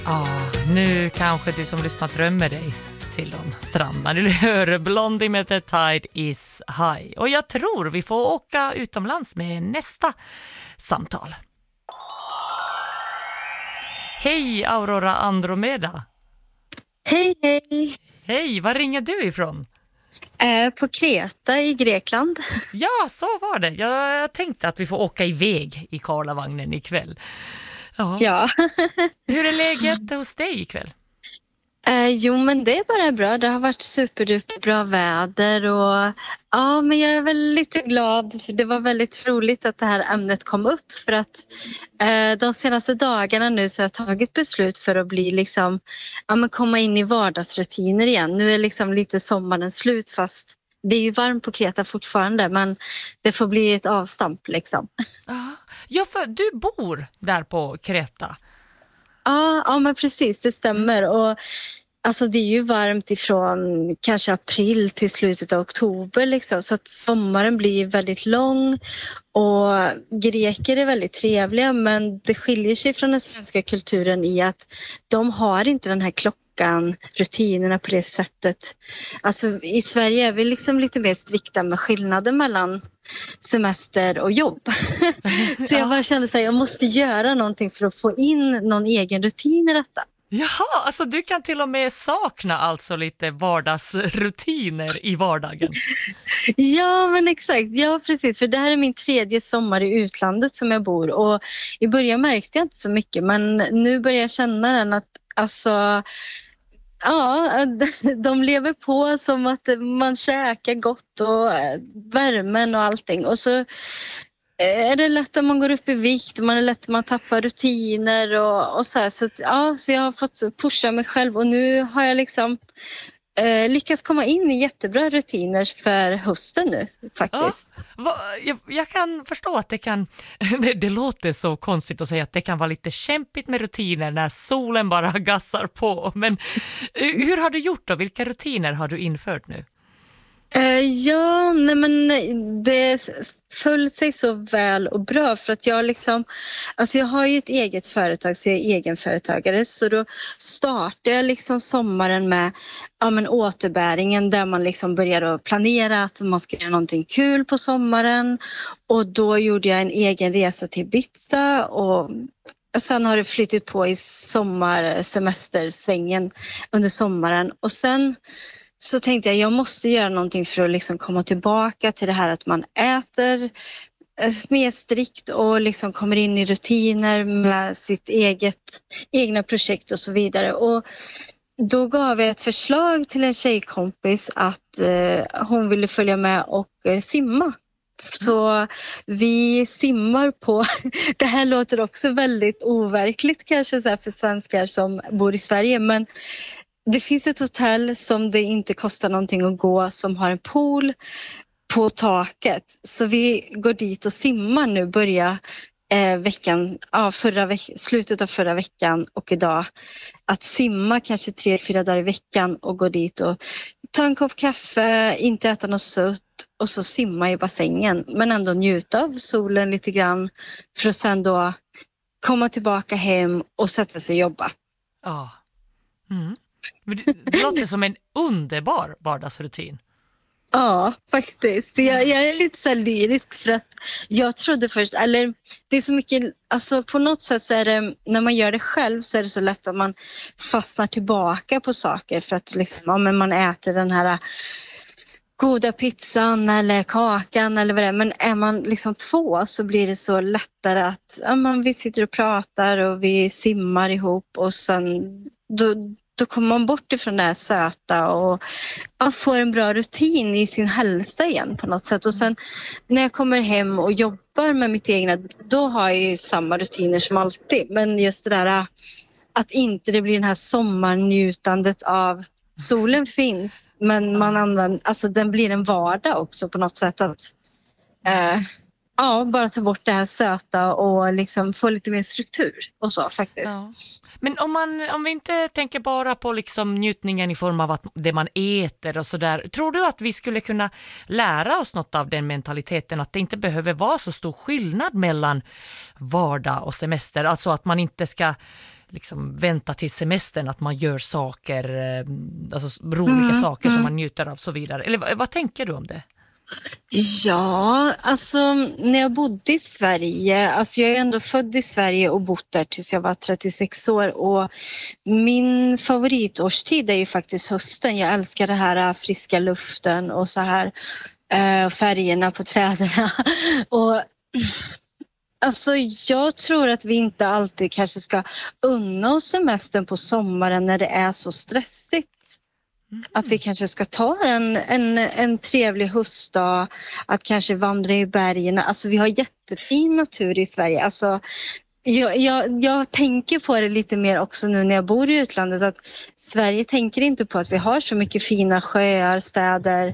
Nu kanske du som lyssnat drömmer dig till de strandar. Du hör Blondie med The Tide is High. Och jag tror vi får åka utomlands med nästa samtal. Hej Aurora Andromeda. Hej, hej. Hej, var ringer du ifrån? På Kreta i Grekland. Ja, så var det. Jag tänkte att vi får åka iväg i Karlavagnen ikväll. Ja. Hur är läget hos dig ikväll? Jo, men det är bara bra. Det har varit superduper bra väder och ja, men jag är väl lite glad för det var väldigt roligt att det här ämnet kom upp för att de senaste dagarna nu så har jag tagit beslut för att bli liksom, ja men komma in i vardagsrutiner igen. Nu är liksom lite sommaren slut fast det är ju varmt på Kreta fortfarande men det får bli ett avstamp liksom. Ja, för du bor där på Kreta. Ja, men precis, det stämmer. Och alltså det är ju varmt ifrån kanske april till slutet av oktober liksom, så att sommaren blir väldigt lång och greker är väldigt trevliga men det skiljer sig från den svenska kulturen i att de har inte den här klockan, rutinerna på det sättet. Alltså i Sverige är vi liksom lite mer strikta med skillnaden mellan semester och jobb. Så jag bara kände att jag måste göra någonting för att få in någon egen rutin i detta. Jaha, alltså du kan till och med sakna alltså lite vardagsrutiner i vardagen. Ja, men exakt. Ja, precis. För det här är min 3:e sommar i utlandet som jag bor. Och i början märkte jag inte så mycket, men nu börjar jag känna den att alltså... Ja, de lever på som att man käkar gott och värmen och allting. Och så är det lätt att man går upp i vikt och man är lätt att man tappar rutiner och så här. Så, ja, så jag har fått pusha mig själv och nu har jag liksom lyckats komma in i jättebra rutiner för hösten nu faktiskt. Ja, jag kan förstå att det kan, det låter så konstigt att säga att det kan vara lite kämpigt med rutiner när solen bara gassar på. Men hur har du gjort då? Vilka rutiner har du infört nu? Ja, nej men det föll sig så väl och bra för att jag liksom, alltså jag har ju ett eget företag så jag är egenföretagare så då startade jag liksom sommaren med återbäringen där man liksom börjar att planera att man ska göra någonting kul på sommaren och då gjorde jag en egen resa till Ibiza och sen har det flyttat på i sommarsemestersvängen under sommaren och sen så tänkte jag måste göra någonting för att liksom komma tillbaka till det här att man äter mer strikt och liksom kommer in i rutiner med sitt egna projekt och så vidare. Och då gav jag ett förslag till en tjejkompis att hon ville följa med och simma. Så vi simmar på, det här låter också väldigt overkligt kanske så här för svenskar som bor i Sverige men det finns ett hotell som det inte kostar någonting att gå som har en pool på taket. Så vi går dit och simmar nu, börja slutet av förra veckan och idag. Att simma kanske 3-4 dagar i veckan och gå dit och ta en kopp kaffe, inte äta något sött och så simma i bassängen. Men ändå njuta av solen lite grann för att sen då komma tillbaka hem och sätta sig och jobba. Ja. Mm. Det låter som en underbar vardagsrutin. Ja, faktiskt. Jag är lite så här lyrisk för att jag trodde först, eller det är så mycket, alltså på något sätt så är det, när man gör det själv så är det så lätt att man fastnar tillbaka på saker för att liksom, men man äter den här goda pizzan eller kakan eller vad det är. Men är man liksom 2 så blir det så lättare att vi sitter och pratar och vi simmar ihop och sen då kommer man bort ifrån det här söta och får en bra rutin i sin hälsa igen på något sätt. Och sen när jag kommer hem och jobbar med mitt egna, då har jag ju samma rutiner som alltid. Men just det där att inte det blir den här sommarnjutandet av solen finns, men den blir en vardag också på något sätt att bara ta bort det här söta och liksom få lite mer struktur och så faktiskt. Ja. Men om vi inte tänker bara på liksom njutningen i form av det man äter och sådär. Tror du att vi skulle kunna lära oss något av den mentaliteten att det inte behöver vara så stor skillnad mellan vardag och semester? Alltså att man inte ska liksom vänta till semestern att man gör saker, alltså roliga saker som man njuter av så vidare. Eller vad tänker du om det? Ja, alltså när jag bodde i Sverige, alltså jag är ändå född i Sverige och bott där tills jag var 36 år och min favoritårstid är ju faktiskt hösten. Jag älskar det här friska luften och så här färgerna på träden och alltså jag tror att vi inte alltid kanske ska unna oss semestern på sommaren när det är så stressigt. Att vi kanske ska ta en trevlig höstdag, att kanske vandra i bergen. Alltså vi har jättefin natur i Sverige. Alltså, jag tänker på det lite mer också nu när jag bor i utlandet. Att Sverige tänker inte på att vi har så mycket fina sjöar, städer,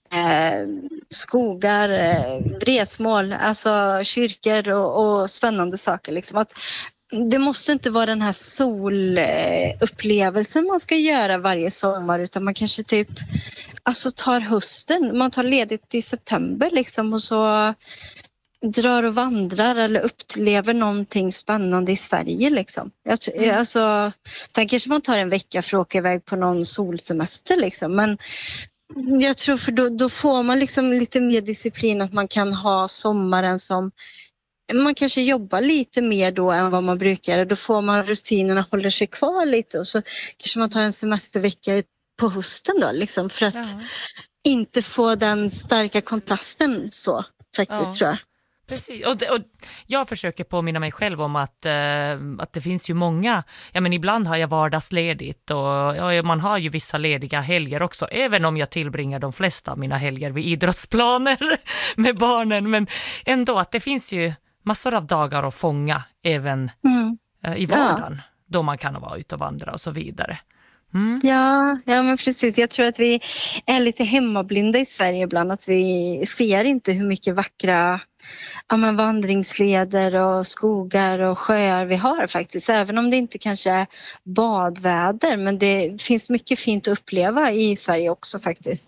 skogar, resmål, alltså kyrkor och spännande saker. Liksom. Att det måste inte vara den här solupplevelsen man ska göra varje sommar utan man kanske typ alltså tar hösten, man tar ledigt i september liksom och så drar och vandrar eller upplever någonting spännande i Sverige liksom. Alltså, sen kanske man tar en vecka för att åka iväg på någon solsemester liksom, men jag tror för då får man liksom lite mer disciplin att man kan ha sommaren som man kanske jobbar lite mer då än vad man brukar. Då får man rutinerna håller sig kvar lite och så kanske man tar en semestervecka på hösten då liksom för att inte få den starka kontrasten så faktiskt tror jag. Precis, och jag försöker påminna mig själv om att det finns ju många, men ibland har jag vardagsledigt och man har ju vissa lediga helger också, även om jag tillbringar de flesta av mina helger vid idrottsplaner med barnen, men ändå att det finns ju massor av dagar att fånga även i vardagen då man kan vara ute och vandra och så vidare. Ja, men precis. Jag tror att vi är lite hemmablinda i Sverige ibland. Att vi ser inte hur mycket vackra vandringsleder och skogar och sjöar vi har faktiskt. Även om det inte kanske är badväder. Men det finns mycket fint att uppleva i Sverige också faktiskt.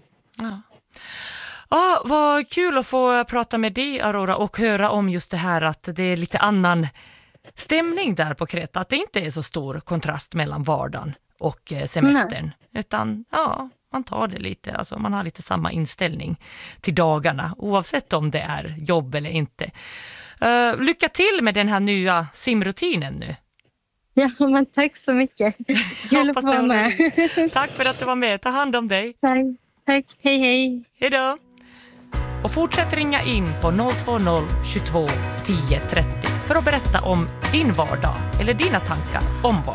Ja, vad kul att få prata med dig, Aurora, och höra om just det här att det är lite annan stämning där på Kreta. Att det inte är så stor kontrast mellan vardagen och semestern. Utan man tar det lite, alltså man har lite samma inställning till dagarna oavsett om det är jobb eller inte. Lycka till med den här nya simrutinen nu. Ja, men tack så mycket. Kul att få vara med. Tack för att du var med. Ta hand om dig. Tack. Hej. Hej då. Och fortsätt ringa in på 020 22 10 30 för att berätta om din vardag eller dina tankar om vardag.